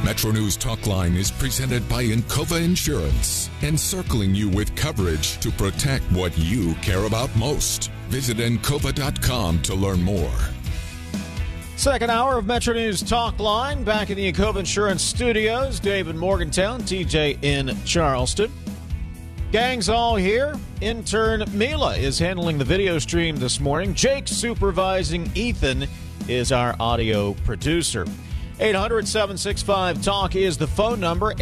Metro News Talkline is presented by Encova Insurance, encircling you with coverage to protect what you care about most. Visit Encova.com to learn more. Second hour of Metro News Talkline, back in the Encova Insurance Studios. Dave in Morgantown, TJ in Charleston. Gang's all here. Intern Mila is handling the video stream this morning. Jake supervising. Ethan is our audio producer. 800-765-TALK is the phone number,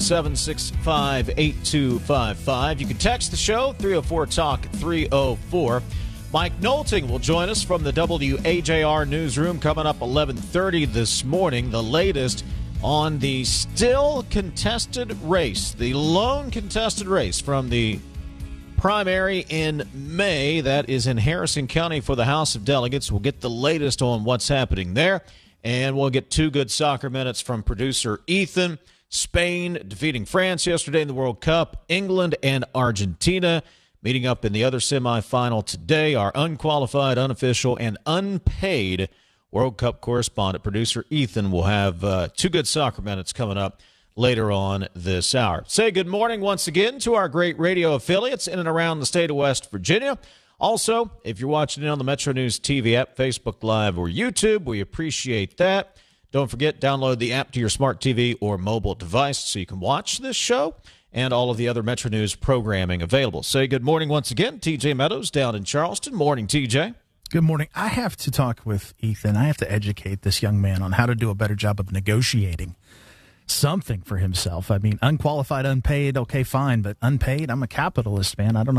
800-765-8255. You can text the show, 304-TALK-304. Mike Nolting will join us from the WAJR newsroom coming up 11:30 this morning. The latest on the still contested race, the lone contested race from the primary in May. That is in Harrison County for the House of Delegates. We'll get the latest on what's happening there. And we'll get two good soccer minutes from producer Ethan. Spain defeating France yesterday in the World Cup. England and Argentina meeting up in the other semifinal today. Our unqualified, unofficial, and unpaid World Cup correspondent, producer Ethan, will have two good soccer minutes coming up later on this hour. Say good morning once again to our great radio affiliates in and around the state of West Virginia. Also, if you're watching it on the Metro News TV app, Facebook Live, or YouTube, we appreciate that. Don't forget, download the app to your smart TV or mobile device so you can watch this show and all of the other Metro News programming available. Say good morning once again. TJ Meadows down in Charleston. Morning, TJ. Good morning. I have to talk with Ethan. I have to educate this young man on how to do a better job of negotiating something for himself. I mean, unqualified, unpaid, okay, fine, but unpaid, I'm a capitalist, man. I don't know